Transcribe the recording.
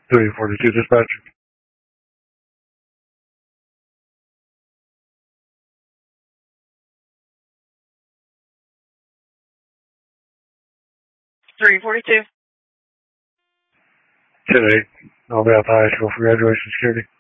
342 dispatch. $342. 10-8. On behalf of high school for graduation security.